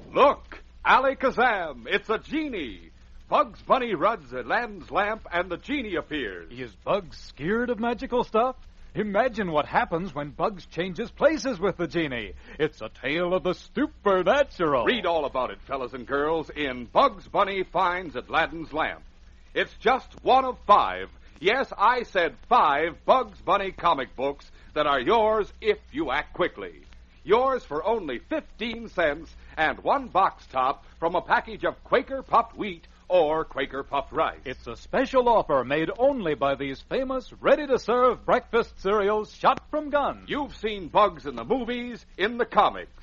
Look, Alakazam, it's a genie. Bugs Bunny rubs Aladdin's lamp and the genie appears. Is Bugs scared of magical stuff? Imagine what happens when Bugs changes places with the genie. It's a tale of the supernatural. Read all about it, fellas and girls, in Bugs Bunny Finds Aladdin's Lamp. It's just one of 5. Yes, I said 5 Bugs Bunny comic books that are yours if you act quickly. Yours for only 15 cents and 1 box top from a package of Quaker puffed wheat or Quaker puffed rice. It's a special offer made only by these famous, ready-to-serve breakfast cereals shot from guns. You've seen Bugs in the movies, in the comics.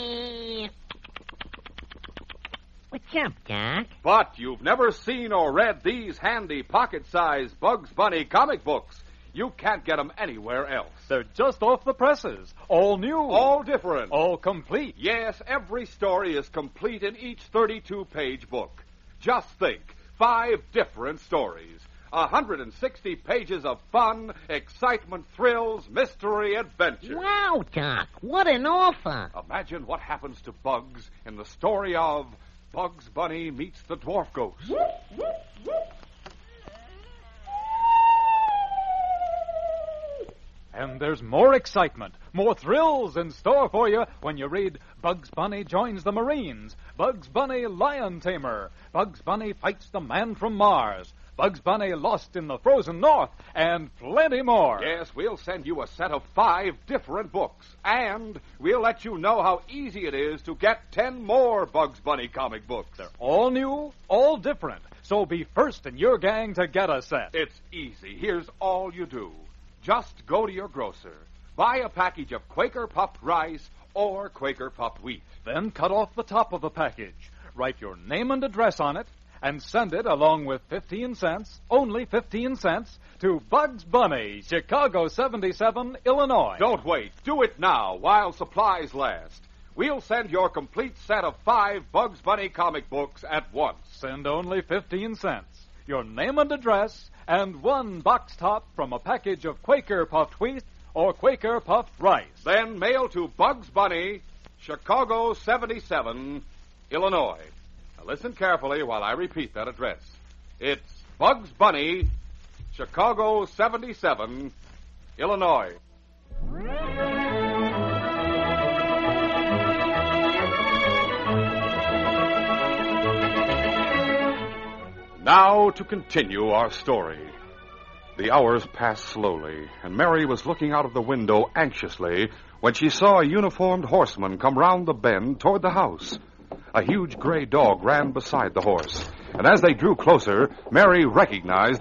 What's up, Doc? But you've never seen or read these handy pocket-sized Bugs Bunny comic books. You can't get them anywhere else. They're just off the presses. All new. All different. All complete. Yes, every story is complete in each 32-page book. Just think, 5 different stories. 160 pages of fun, excitement, thrills, mystery, adventure. Wow, Doc, what an offer. Imagine what happens to Bugs in the story of Bugs Bunny Meets the Dwarf Ghost. And there's more excitement, more thrills in store for you when you read Bugs Bunny Joins the Marines, Bugs Bunny Lion Tamer, Bugs Bunny Fights the Man from Mars, Bugs Bunny Lost in the Frozen North, and plenty more. Yes, we'll send you a set of 5 different books, and we'll let you know how easy it is to get 10 more Bugs Bunny comic books. They're all new, all different, so be first in your gang to get a set. It's easy. Here's all you do. Just go to your grocer, buy a package of Quaker puffed rice or Quaker puffed wheat. Then cut off the top of the package, write your name and address on it, and send it along with 15 cents, only 15 cents, to Bugs Bunny, Chicago 77, Illinois. Don't wait. Do it now while supplies last. We'll send your complete set of 5 Bugs Bunny comic books at once. Send only 15 cents, your name and address, and 1 box top from a package of Quaker puffed wheat or Quaker puffed rice. Then mail to Bugs Bunny, Chicago 77, Illinois. Now listen carefully while I repeat that address. It's Bugs Bunny, Chicago 77, Illinois. Now to continue our story. The hours passed slowly, and Mary was looking out of the window anxiously when she saw a uniformed horseman come round the bend toward the house. A huge gray dog ran beside the horse, and as they drew closer, Mary recognized